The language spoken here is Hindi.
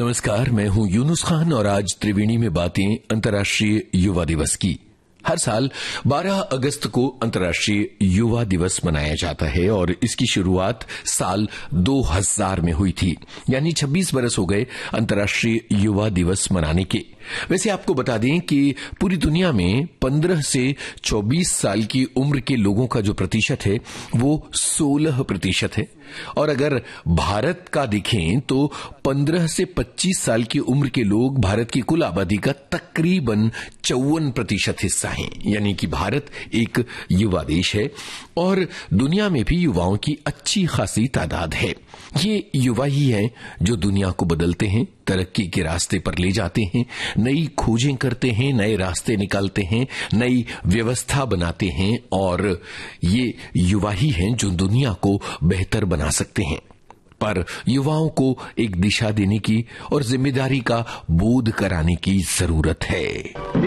नमस्कार, मैं हूं यूनुस खान और आज त्रिवेणी में बातें अंतर्राष्ट्रीय युवा दिवस की। हर साल 12 अगस्त को अंतर्राष्ट्रीय युवा दिवस मनाया जाता है और इसकी शुरुआत साल 2000 में हुई थी, यानी 26 बरस हो गए अंतर्राष्ट्रीय युवा दिवस मनाने के। वैसे आपको बता दें कि पूरी दुनिया में 15 से 24 साल की उम्र के लोगों का जो प्रतिशत है वो 16% है और अगर भारत का देखें तो 15 से 25 साल की उम्र के लोग भारत की कुल आबादी का तकरीबन 54% हिस्सा हैं, यानी कि भारत एक युवा देश है और दुनिया में भी युवाओं की अच्छी खासी तादाद है। ये युवा ही हैं जो दुनिया को बदलते हैं, तरक्की के रास्ते पर ले जाते हैं, नई खोजें करते हैं, नए रास्ते निकालते हैं, नई व्यवस्था बनाते हैं और ये युवा ही हैं जो दुनिया को बेहतर बना सकते हैं। पर युवाओं को एक दिशा देने की और जिम्मेदारी का बोध कराने की जरूरत है।